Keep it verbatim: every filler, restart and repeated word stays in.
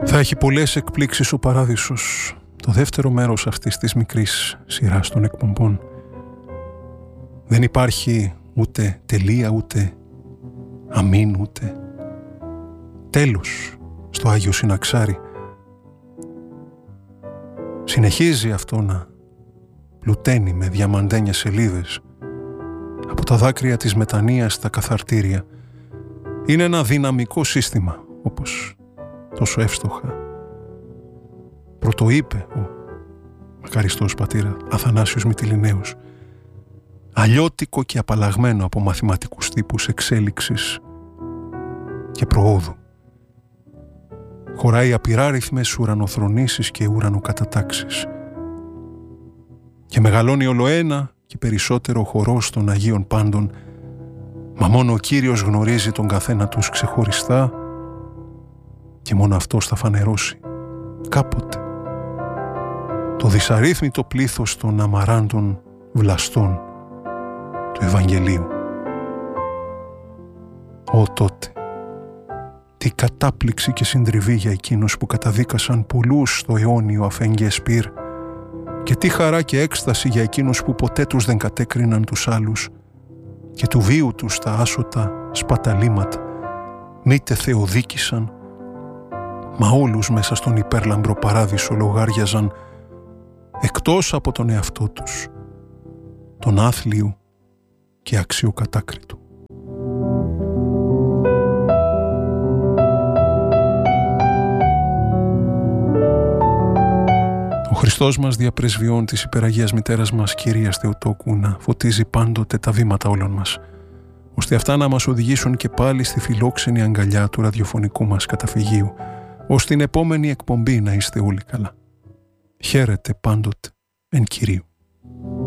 Θα έχει πολλές εκπλήξεις ο Παράδεισος, το δεύτερο μέρος αυτής της μικρής σειράς των εκπομπών. Δεν υπάρχει ούτε τελεία, ούτε αμήν, ούτε τέλος στο Άγιο Συναξάρι. Συνεχίζει αυτό να πλουταίνει με διαμαντένιες σελίδες από τα δάκρυα της μετανοίας στα καθαρτήρια. Είναι ένα δυναμικό σύστημα, όπως τόσο εύστοχα πρωτοείπε ο μακαριστός πατήρα Αθανάσιος Μυτιληναίος, αλλιώτικο και απαλλαγμένο από μαθηματικούς τύπους εξέλιξης και προόδου. Χωράει απειράριθμες ουρανοθρονήσεις και ουρανοκατατάξεις και μεγαλώνει ολοένα και περισσότερο χορός των Αγίων Πάντων, μα μόνο ο Κύριος γνωρίζει τον καθένα τους ξεχωριστά και μόνο αυτός θα φανερώσει κάποτε το δυσαρρύθμιτο πλήθος των αμαράντων βλαστών του Ευαγγελίου. Ω τότε, τι κατάπληξη και συντριβή για εκείνους που καταδίκασαν πολλούς στο αιώνιο αφέγγε σπήρ, και τι χαρά και έκσταση για εκείνους που ποτέ τους δεν κατέκριναν τους άλλους και του βίου τους τα άσωτα σπαταλήματα μήτε θεοδίκησαν, μα όλους μέσα στον υπέρλαμπρο παράδεισο λογάριαζαν εκτός από τον εαυτό τους, τον άθλιο και αξιοκατάκριτο. Ο Χριστός μας διαπρεσβειών της υπεραγίας μητέρας μας Κυρίας Θεοτόκου να φωτίζει πάντοτε τα βήματα όλων μας, ώστε αυτά να μας οδηγήσουν και πάλι στη φιλόξενη αγκαλιά του ραδιοφωνικού μας καταφυγίου, ώστε την επόμενη εκπομπή να είστε όλοι καλά. Χαίρετε πάντοτε εν Κυρίου.